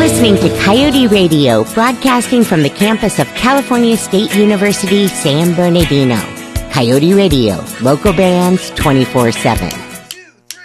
listening to Coyote Radio, broadcasting from the campus of California State University, San Bernardino. Coyote Radio, local bands 24/7.